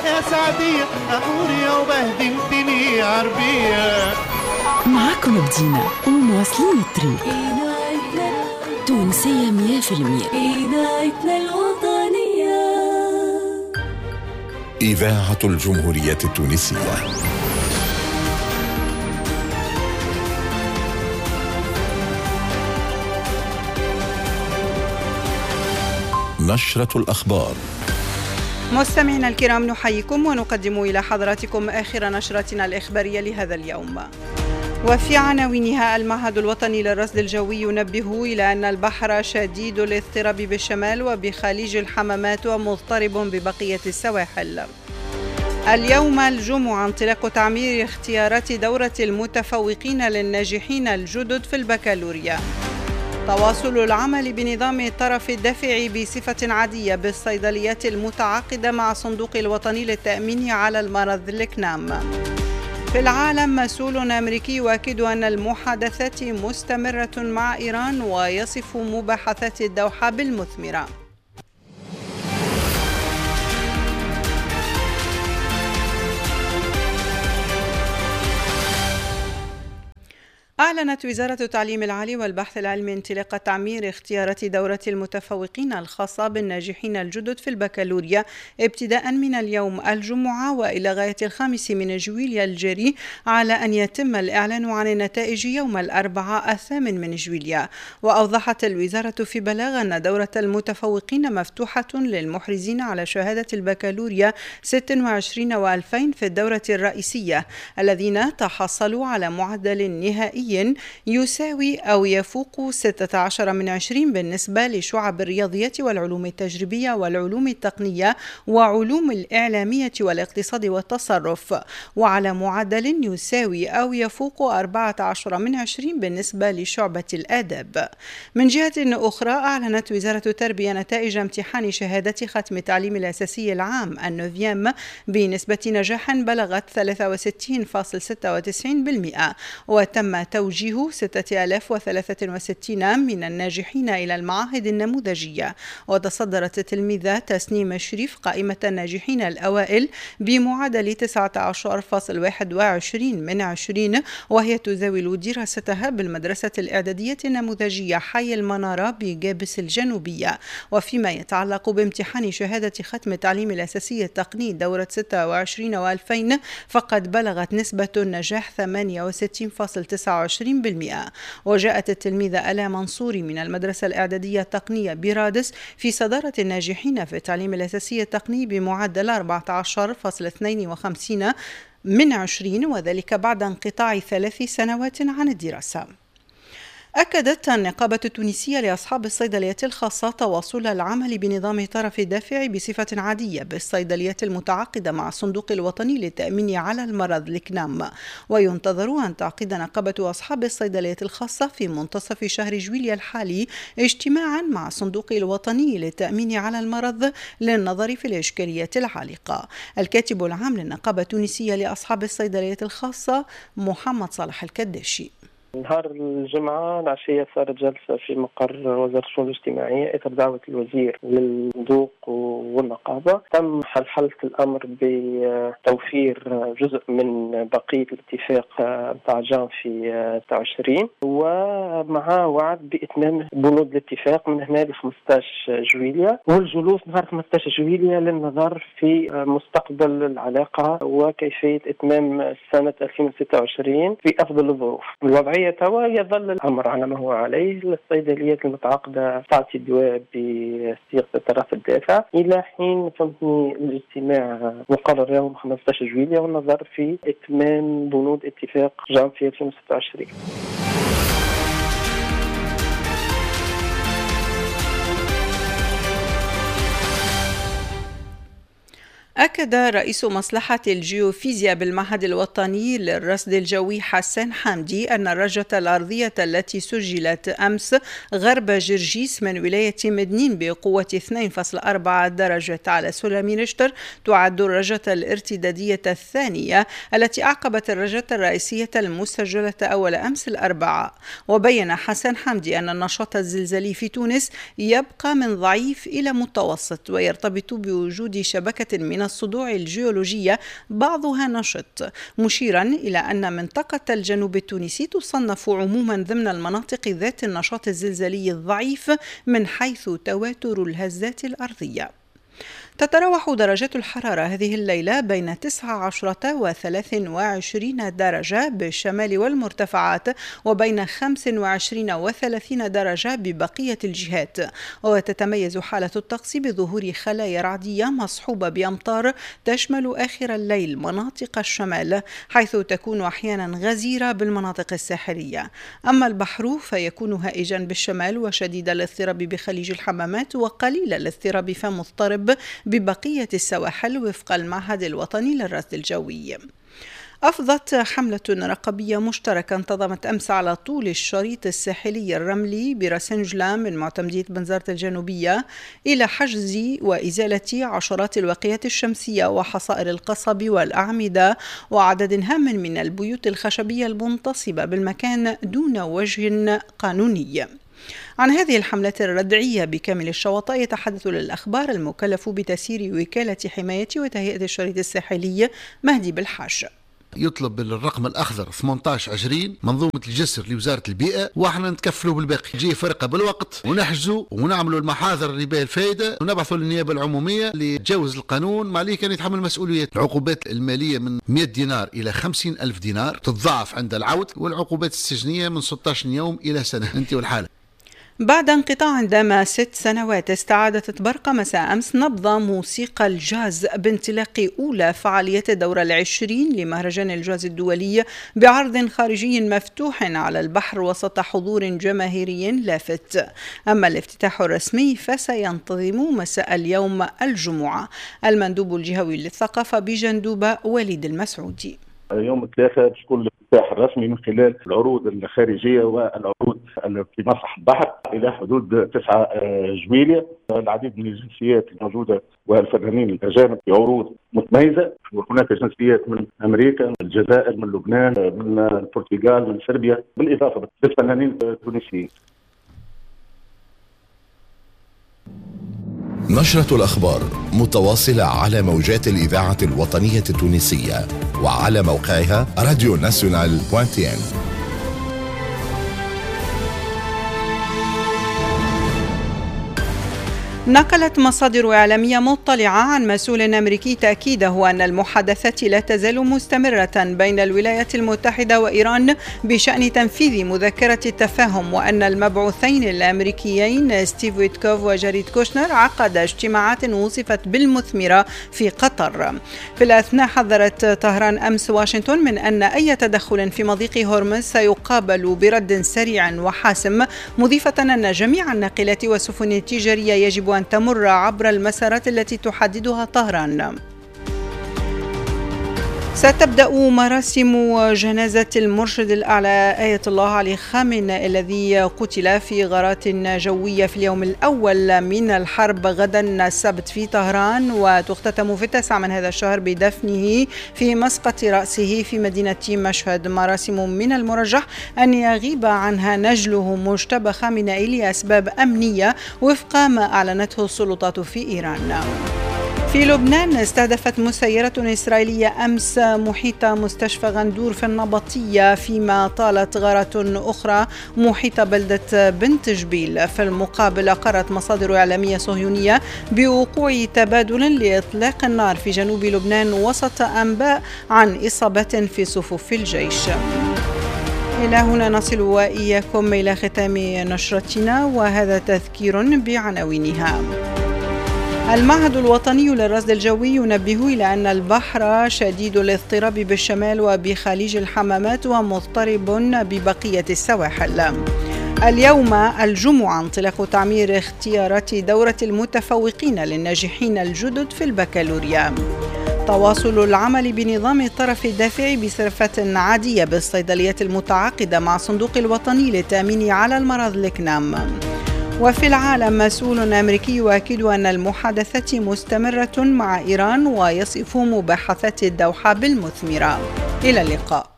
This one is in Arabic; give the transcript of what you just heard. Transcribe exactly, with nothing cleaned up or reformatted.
يا سعدية أموري وبهدلتني عربية. معاكم بدينا ومواصلين الطريق تونسية مية في المية. إذاعتنا الوطنية إذاعة الجمهورية التونسية. نشرة الأخبار. مستمعينا الكرام، نحييكم ونقدم إلى حضراتكم آخر نشرتنا الإخبارية لهذا اليوم. وفي عناوينها: المعهد الوطني للرصد الجوي ينبه إلى أن البحر شديد الاضطراب بالشمال وبخليج الحمامات ومضطرب ببقية السواحل. اليوم الجمعة انطلاق تعمير اختيارات دورة المتفوقين للناجحين الجدد في البكالوريا. تواصل العمل بنظام طرف الدفع بصفة عادية بالصيدليات المتعاقدة مع الصندوق الوطني للتأمين على المرض الكنام. في العالم، مسؤول أمريكي يؤكد أن المحادثات مستمرة مع إيران ويصف مباحثات الدوحة بالمثمرة. أعلنت وزارة التعليم العالي والبحث العلمي انطلاق تعمير اختيارات دورة المتفوقين الخاصة بالناجحين الجدد في البكالوريا ابتداء من اليوم الجمعة وإلى غاية الخامس من جويليا الجاري، على أن يتم الإعلان عن النتائج يوم الأربعاء الثامن من جويليا. وأوضحت الوزارة في بلاغ أن دورة المتفوقين مفتوحة للمحرزين على شهادة البكالوريا ستة وعشرين وألفين في الدورة الرئيسية، الذين تحصلوا على معدل نهائي يساوي أو يفوق ستة عشر من عشرين بالنسبة لشعب الرياضيات والعلوم التجريبية والعلوم التقنية وعلوم الإعلامية والاقتصاد والتصرف، وعلى معدل يساوي أو يفوق أربعة عشر من عشرين بالنسبة لشعبة الآداب. من جهة أخرى، أعلنت وزارة التربية نتائج امتحان شهادة ختم التعليم الأساسي العام النوفيام بنسبة نجاح بلغت ثلاثة وستين فاصلة ستة وتسعين بالمئة، وتم توجيه ستة آلاف وثلاثة وستين من الناجحين إلى المعاهد النموذجية. وتصدرت التلميذة تسنيم شريف قائمة الناجحين الأوائل بمعدل تسعة عشر فاصلة واحد وعشرين من عشرين، وهي تزاول دراستها بالمدرسة الإعدادية النموذجية حي المنارة بجابس الجنوبية. وفيما يتعلق بامتحان شهادة ختم التعليم الأساسي التقني دورة ستة وعشرين وألفين، فقد بلغت نسبة النجاح ثمانية وستين فاصلة تسعة وعشرين بالمئة. وجاءت التلميذة آلاء منصوري من المدرسة الإعدادية التقنية برادس في صدارة الناجحين في التعليم الأساسي التقني بمعدل أربعة عشر فاصلة اثنين وخمسين من عشرين، وذلك بعد انقطاع ثلاث سنوات عن الدراسة. أكدت النقابة التونسية لأصحاب الصيدليات الخاصة تواصل العمل بنظام طرف الدفع بصفة عادية بالصيدليات المتعاقدة مع الصندوق الوطني للتأمين على المرض الكنام. وينتظر أن تعقد نقابة أصحاب الصيدليات الخاصة في منتصف شهر جويليا الحالي اجتماعا مع الصندوق الوطني للتأمين على المرض للنظر في الإشكاليات العالقة. الكاتب العام للنقابة التونسية لأصحاب الصيدليات الخاصة محمد صالح الكداشي: نهار الجمعة العشية صارت جلسة في مقر وزارة الشؤون الاجتماعية إثر دعوة الوزير للصندوق والنقابة. تم حلحلة الأمر بتوفير جزء من بقية الاتفاق بتاع جان في ستة وعشرين، ومع وعد بإتمام بنود الاتفاق من هنا ل خمسة عشر جويليا، والجلوس نهار خمسة عشر جويليا للنظر في مستقبل العلاقة وكيفية إتمام سنة ألفين وستة وعشرين في أفضل الظروف. الوضعية توا يظل الأمر على ما هو عليه. الصيدليات المتعاقدة تعطي الدواء بصيغة طرف الدافع إلى حين فهمتني الاجتماع مقرر يوم خمسة عشر جويليا والنظر في إتمام بنود اتفاق جانفي ألفين وستة وعشرين. أكد رئيس مصلحة الجيوفيزياء بالمعهد الوطني للرصد الجوي حسن حمدي أن الرجة الأرضية التي سجلت أمس غرب جرجيس من ولاية مدنين بقوة اثنين فاصلة أربعة درجة على سلم ريشتر تعد الرجة الارتدادية الثانية التي أعقبت الرجة الرئيسية المسجلة أول أمس الأربعاء. وبين حسن حمدي أن النشاط الزلزالي في تونس يبقى من ضعيف إلى متوسط، ويرتبط بوجود شبكة من الصدوع الجيولوجية بعضها نشط، مشيرا إلى أن منطقة الجنوب التونسي تصنف عموما ضمن المناطق ذات النشاط الزلزالي الضعيف من حيث تواتر الهزات الأرضية. تتراوح درجات الحرارة هذه الليلة بين تسعة عشرة وثلاث وعشرين درجة بالشمال والمرتفعات، وبين خمس وعشرين وثلاثين درجة ببقية الجهات. وتتميز حالة الطقس بظهور خلايا رعدية مصحوبة بأمطار تشمل آخر الليل مناطق الشمال، حيث تكون أحيانا غزيرة بالمناطق الساحلية. أما البحر فيكون هائجا بالشمال وشديد الاضطراب بخليج الحمامات، وقليل الاضطراب فمضطرب ببقية السواحل وفق المعهد الوطني للرصد الجوي. أفضت حملة رقابية مشتركة انتظمت أمس على طول الشريط الساحلي الرملي براسنجلام من معتمدية بنزرت الجنوبية إلى حجز وإزالة عشرات الواقيات الشمسية وحصائر القصب والأعمدة وعدد هام من البيوت الخشبية المنتصبة بالمكان دون وجه قانوني. عن هذه الحملة الردعية بكامل الشواطئ يتحدث للأخبار المكلف بتسيير وكالة حماية وتهيئة الشريط الساحلي مهدي بالحاج. يطلب بالرقم الأخضر ثمانية عشر عشرين منظومة الجسر لوزارة البيئة، وإحنا نتكفلوا بالباقي. نجي فرقة بالوقت ونحجزوا ونعملوا المحاضر اللي بها الفائدة ونبعثوا للنيابة العمومية اللي تجاوز القانون ما عليه كان يتحمل مسؤوليات. العقوبات المالية من مئة دينار إلى خمسين ألف دينار تتضاعف عند العود، والعقوبات السجنية من ستة عشر يوم إلى سنة. أنت والحالة. بعد انقطاع دام ست سنوات استعادت تبرقة مساء أمس نبض موسيقى الجاز بانطلاق أولى فعاليات الدورة العشرين لمهرجان الجاز الدولي بعرض خارجي مفتوح على البحر وسط حضور جماهيري لافت. أما الافتتاح الرسمي فسينتظم مساء اليوم الجمعة. المندوب الجهوي للثقافة بجندوبة وليد المسعودي. يوم الثلاثاء تكون الافتتاح الرسمي من خلال العروض الخارجيه والعروض في مسرح البحر الى حدود تسعه جويليه. العديد من الجنسيات الموجوده والفنانين الاجانب في عروض متميزه، وهناك جنسيات من امريكا، من الجزائر، من لبنان، من البرتغال، من صربيا، بالاضافه للفنانين التونسيين. نشرة الأخبار متواصلة على موجات الإذاعة الوطنية التونسية وعلى موقعها راديو ناسيونال دوت تي إن. نقلت مصادر إعلامية مطلعة عن مسؤول أمريكي تأكيده أن المحادثات لا تزال مستمرة بين الولايات المتحدة وإيران بشأن تنفيذ مذكرة التفاهم، وأن المبعوثين الأمريكيين ستيف ويتكوف وجاريد كوشنر عقد اجتماعات وصفت بالمثمرة في قطر. في الأثناء حذرت طهران أمس واشنطن من أن أي تدخل في مضيق هرمز سيقابل برد سريع وحاسم، مضيفة أن جميع الناقلات والسفن التجارية يجب أن تمر عبر المسارات التي تحددها طهران. ستبدأ مراسم جنازة المرشد الأعلى آية الله علي خامنئي الذي قتل في غارات جوية في اليوم الأول من الحرب غدا السبت في طهران، وتختتم في التاسع من هذا الشهر بدفنه في مسقط رأسه في مدينة مشهد. مراسم من المرجح أن يغيب عنها نجله مجتبى خامنئي لأسباب أمنية وفق ما أعلنته السلطات في إيران. في لبنان استهدفت مسيرة إسرائيلية أمس محيط مستشفى غندور في النبطية، فيما طالت غارة أخرى محيط بلدة بنت جبيل. في المقابل أقرت مصادر إعلامية صهيونية بوقوع تبادل لإطلاق النار في جنوب لبنان وسط أنباء عن إصابات في صفوف الجيش. إلى هنا نصل وإياكم إلى ختام نشرتنا، وهذا تذكير بعناوينها. المعهد الوطني للرصد الجوي ينبه إلى أن البحر شديد الاضطراب بالشمال وبخليج الحمامات ومضطرب ببقية السواحل. اليوم الجمعة انطلاق تعمير اختيارات دورة المتفوقين للناجحين الجدد في البكالوريا. تواصل العمل بنظام الطرف الدافع بصرفة عادية بالصيدليات المتعاقدة مع الصندوق الوطني للتأمين على المرض الإكنام. وفي العالم مسؤول أمريكي يؤكد أن المحادثات مستمرة مع إيران ويصف مباحثات الدوحة بالمثمرة. إلى اللقاء.